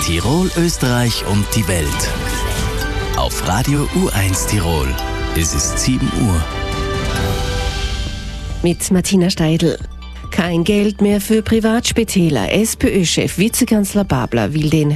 Tirol, Österreich und die Welt. Auf Radio U1 Tirol. Es ist 7 Uhr. Mit Martina Steidl. Kein Geld mehr für Privatspitäler. SPÖ-Chef Vizekanzler Babler will den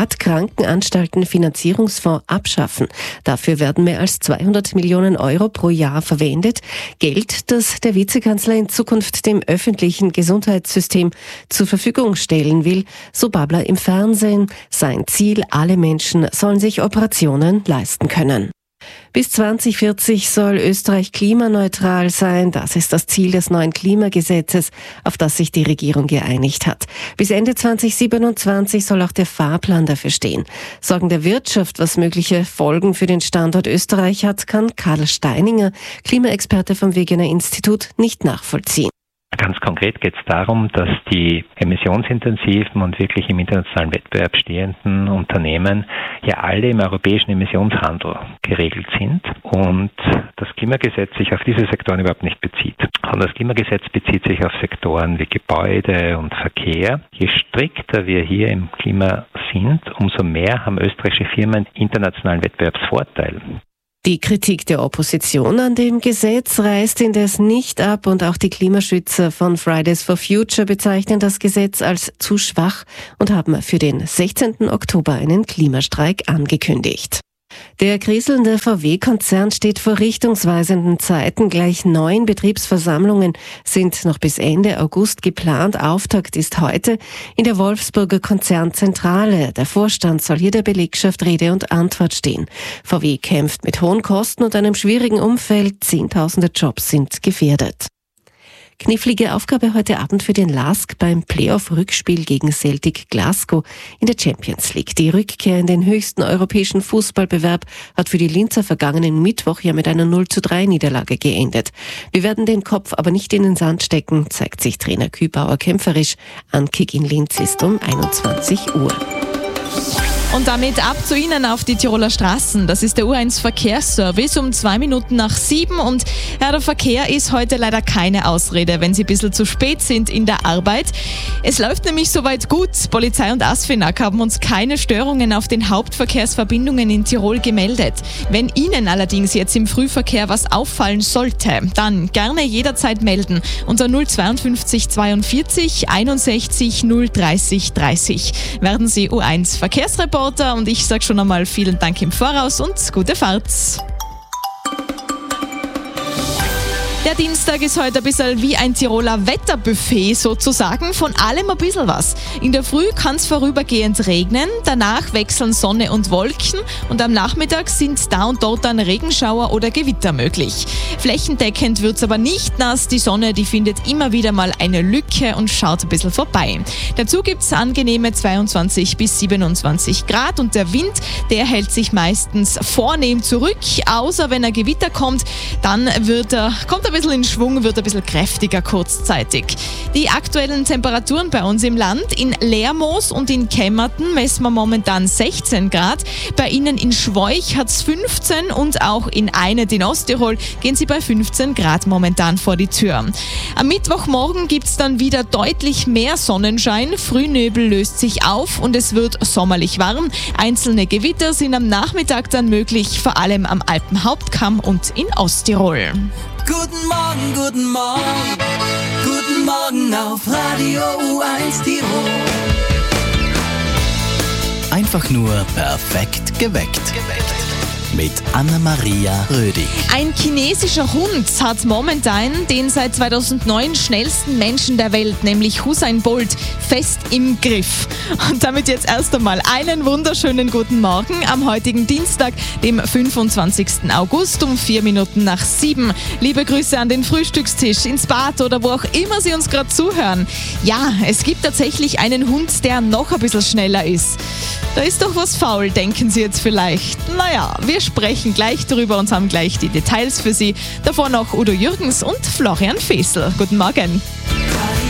Privatkrankenanstalten-Finanzierungsfonds abschaffen. Dafür werden mehr als 200 Millionen Euro pro Jahr verwendet. Geld, das der Vizekanzler in Zukunft dem öffentlichen Gesundheitssystem zur Verfügung stellen will, so Babler im Fernsehen. Sein Ziel, alle Menschen sollen sich Operationen leisten können. Bis 2040 soll Österreich klimaneutral sein. Das ist das Ziel des neuen Klimagesetzes, auf das sich die Regierung geeinigt hat. Bis Ende 2027 soll auch der Fahrplan dafür stehen. Sorgen der Wirtschaft, was mögliche Folgen für den Standort Österreich hat, kann Karl Steininger, Klimaexperte vom Wegener Institut, nicht nachvollziehen. Ganz konkret geht es darum, dass die emissionsintensiven und wirklich im internationalen Wettbewerb stehenden Unternehmen ja alle im europäischen Emissionshandel geregelt sind und das Klimagesetz sich auf diese Sektoren überhaupt nicht bezieht. Und das Klimagesetz bezieht sich auf Sektoren wie Gebäude und Verkehr. Je strikter wir hier im Klima sind, umso mehr haben österreichische Firmen internationalen Wettbewerbsvorteil. Die Kritik der Opposition an dem Gesetz reißt indes nicht ab und auch die Klimaschützer von Fridays for Future bezeichnen das Gesetz als zu schwach und haben für den 16. Oktober einen Klimastreik angekündigt. Der kriselnde VW-Konzern steht vor richtungsweisenden Zeiten. Gleich 9 Betriebsversammlungen sind noch bis Ende August geplant. Auftakt ist heute in der Wolfsburger Konzernzentrale. Der Vorstand soll hier der Belegschaft Rede und Antwort stehen. VW kämpft mit hohen Kosten und einem schwierigen Umfeld. Zehntausende Jobs sind gefährdet. Knifflige Aufgabe heute Abend für den LASK beim Playoff-Rückspiel gegen Celtic Glasgow in der Champions League. Die Rückkehr in den höchsten europäischen Fußballbewerb hat für die Linzer vergangenen Mittwoch ja mit einer 0:3 Niederlage geendet. Wir werden den Kopf aber nicht in den Sand stecken, zeigt sich Trainer Kübauer kämpferisch. Ankick in Linz ist um 21 Uhr. Und damit ab zu Ihnen auf die Tiroler Straßen. Das ist der U1 Verkehrsservice um 2 Minuten nach 7. Und ja, der Verkehr ist heute leider keine Ausrede, wenn Sie ein bisschen zu spät sind in der Arbeit. Es läuft nämlich soweit gut. Polizei und ASFINAG haben uns keine Störungen auf den Hauptverkehrsverbindungen in Tirol gemeldet. Wenn Ihnen allerdings jetzt im Frühverkehr was auffallen sollte, dann gerne jederzeit melden unter 052 42 61 030 30. Werden Sie U1 Verkehrsreporter und ich sage schon einmal vielen Dank im Voraus und gute Fahrt. Der Dienstag ist heute ein bisschen wie ein Tiroler Wetterbuffet sozusagen, von allem ein bisschen was. In der Früh kann es vorübergehend regnen, danach wechseln Sonne und Wolken und am Nachmittag sind da und dort dann Regenschauer oder Gewitter möglich. Flächendeckend wird es aber nicht nass, die Sonne die findet immer wieder mal eine Lücke und schaut ein bisschen vorbei. Dazu gibt es angenehme 22 bis 27 Grad und der Wind, der hält sich meistens vornehm zurück, außer wenn ein Gewitter kommt, dann kommt ein bisschen in Schwung, wird ein bisschen kräftiger kurzzeitig. Die aktuellen Temperaturen bei uns im Land, in Lermoos und in Kemmerton messen wir momentan 16 Grad. Bei Ihnen in Schwoich hat es 15 und auch in Einet in Osttirol gehen Sie bei 15 Grad momentan vor die Tür. Am Mittwochmorgen gibt es dann wieder deutlich mehr Sonnenschein, Frühnebel löst sich auf und es wird sommerlich warm. Einzelne Gewitter sind am Nachmittag dann möglich, vor allem am Alpenhauptkamm und in Osttirol. Guten Morgen, guten Morgen, guten Morgen auf Radio U1 Tirol. Einfach nur perfekt geweckt. Mit Anna-Maria Rödig. Ein chinesischer Hund hat momentan den seit 2009 schnellsten Menschen der Welt, nämlich Usain Bolt, fest im Griff. Und damit jetzt erst einmal einen wunderschönen guten Morgen am heutigen Dienstag, dem 25. August um 4 Minuten nach 7. Liebe Grüße an den Frühstückstisch, ins Bad oder wo auch immer Sie uns gerade zuhören. Ja, es gibt tatsächlich einen Hund, der noch ein bisschen schneller ist. Da ist doch was faul, denken Sie jetzt vielleicht. Naja, wir sprechen gleich darüber und haben gleich die Details für Sie. Davor noch Udo Jürgens und Florian Fesel. Guten Morgen.